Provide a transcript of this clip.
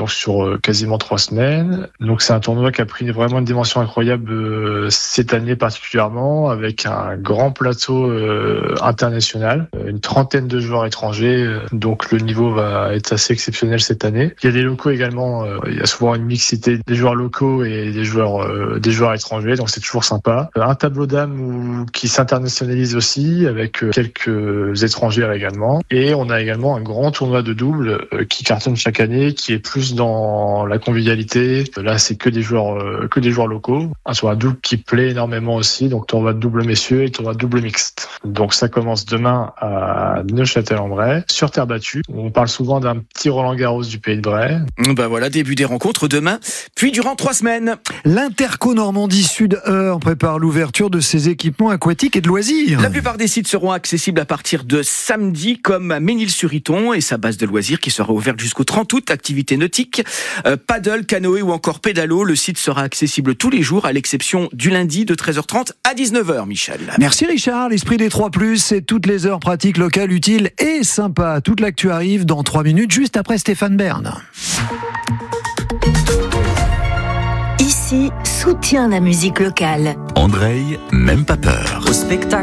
donc sur quasiment 3 semaines. Donc c'est un tournoi qui a pris vraiment une dimension incroyable cette année particulièrement, avec un grand plateau international, une trentaine de joueurs étrangers. Donc le niveau va être assez exceptionnel cette année. Il y a des locaux également. Il y a souvent une mixité des joueurs locaux et des joueurs étrangers. Donc c'est toujours sympa. Un tableau d'âme qui s'internationalise aussi, avec quelques étrangers également. Et on a également un grand tournoi de double qui cartonne chaque année, qui est plus dans la convivialité. Là, c'est que des joueurs locaux. Un tournoi de double qui plaît énormément aussi. Donc tournoi de double messieurs et tournoi de double mixte. Donc ça commence demain à Neufchâtel-en-Bray, sur terre battue. On parle souvent d'un petit Roland-Garros du Pays de Bray. Voilà, début des rencontres demain, puis durant 3 semaines. L'Interco Normandie Sud-Eure prépare l'ouverture de ses équipements aquatiques et de loisirs. La plupart des sites seront accessibles à partir de samedi, comme à Ménil-sur-Iton et sa base de loisirs qui sera ouverte jusqu'au 30 août. Activités nautiques, paddle, canoë ou encore pédalo. Le site sera accessible tous les jours, à l'exception du lundi de 13h30 à 19h, Michel. Merci Richard. L'esprit des 3+, c'est toutes les heures pratiques, locales, utiles et sympas. Toute l'actu arrive dans 3 minutes, juste après Stéphane Bern. Ici, soutient la musique locale. Andrei, même pas peur. Au spectacle.